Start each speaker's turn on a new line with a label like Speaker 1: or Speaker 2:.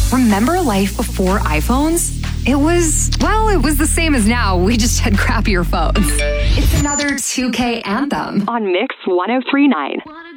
Speaker 1: Remember life before iPhones? It was the same as now. We just had crappier phones. It's another 2K anthem on Mix 1039.